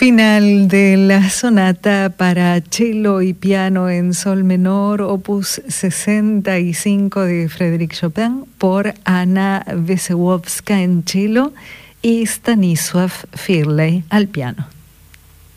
Final de la sonata para cello y piano en sol menor, opus 65 de Frédéric Chopin, por Anna Wesołowska en cello y Stanisław Firlej al piano.